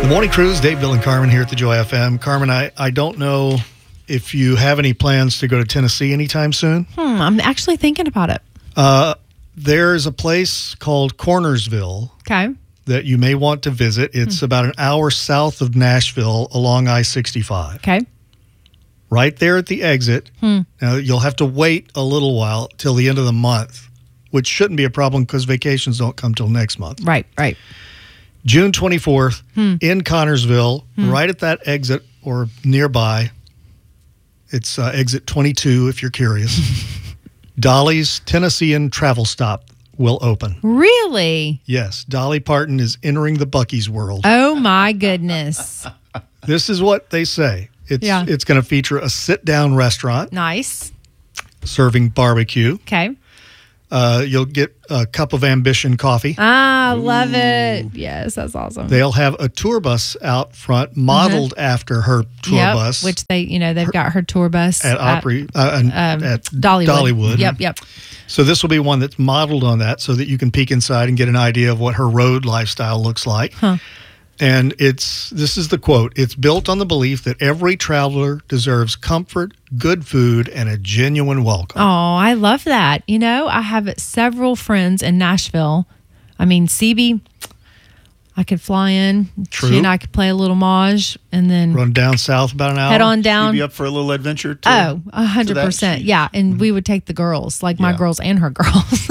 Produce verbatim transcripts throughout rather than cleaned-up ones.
The Morning Cruise, Dave, Bill, and Carmen here at the Joy F M. Carmen, I, I don't know if you have any plans to go to Tennessee anytime soon. Hmm, I'm actually thinking about it. Uh, there's a place called Cornersville Okay. that you may want to visit. It's hmm. about an hour south of Nashville along I sixty-five. Okay. Right there at the exit. Hmm. Now, you'll have to wait a little while till the end of the month, which shouldn't be a problem because vacations don't come till next month. Right, right. June twenty-fourth Hmm. in Connersville, Hmm. right at that exit or nearby. It's uh, exit twenty-two if you're curious. Dolly's Tennessean Travel Stop will open. Really? Yes, Dolly Parton is entering the Buc-ee's world. Oh, my goodness. This is what they say. It's, Yeah. it's going to feature a sit-down restaurant Nice. serving barbecue. Okay. Uh, you'll get a cup of Ambition coffee. Ah, love it. Yes, that's awesome. They'll have a tour bus out front modeled after her tour yep, bus. which they, you know, they've got her tour bus at Opry, uh, and um, at Dollywood. Dollywood. Yep, yep. So this will be one that's modeled on that so that you can peek inside and get an idea of what her road lifestyle looks like. Huh. And it's this is the quote, it's built on the belief that every traveler deserves comfort, good food, and a genuine welcome. Oh, I love that. You know, I have several friends in Nashville. I mean, C B, I could fly in. True. She and I could play a little Maj and then Run down south about an hour. head on down. You'd be up for a little adventure too. Oh, a hundred percent. Yeah. And we would take the girls, like my Yeah. girls and her girls.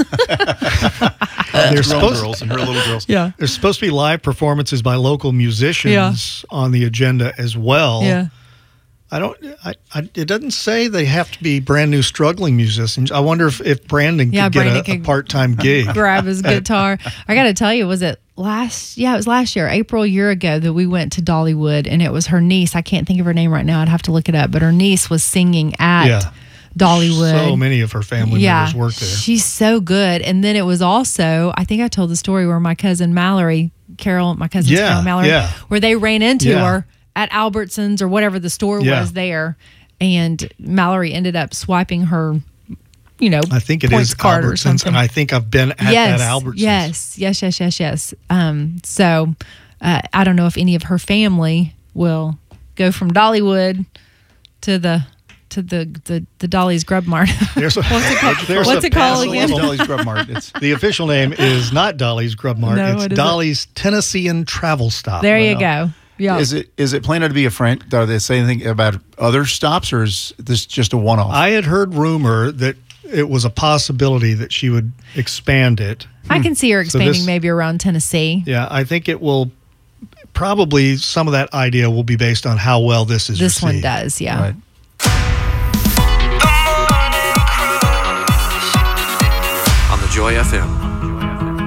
There's Grown supposed, girls and her little girls. yeah. there's supposed to be live performances by local musicians on the agenda as well. Yeah. I don't. I, I, it doesn't say they have to be brand new struggling musicians. I wonder if, if Brandon could Yeah, get Brandon a, a could part-time gig. Grab his guitar. I got to tell you, was it last? Yeah, it was last year, April, a year ago, that we went to Dollywood, and it was her niece. I can't think of her name right now. I'd have to look it up. But her niece was singing at Yeah. Dollywood. So many of her family yeah, members work there. she's so good. And then it was also, I think I told the story where my cousin Mallory, Carol, my cousin Yeah, Carol Mallory, yeah. where they ran into Yeah. her at Albertsons or whatever the store Yeah. was there. And Mallory ended up swiping her, you know, I think it points is card or Albertsons, something. and I think I've been at yes, that Albertsons. Yes, yes, yes, yes, yes. Um, so uh, I don't know if any of her family will go from Dollywood to the to the the, the Dolly's Grub Mart. There's a, What's it called? there's What's a it called pass again? level. Dolly's Grub Mart. It's The official name is not Dolly's Grub Mart. No, it's what is it? Dolly's Tennessean Travel Stop. There you Well, go. Yeah. Is it is it planned to be a friend? Are they saying anything about other stops, or is this just a one-off? I had heard rumor that it was a possibility that she would expand it. I can see her So expanding this- maybe around Tennessee. Yeah, I think it will. Probably some of that idea will be based on how well this is This one received. does, yeah. Right. On the Joy F M.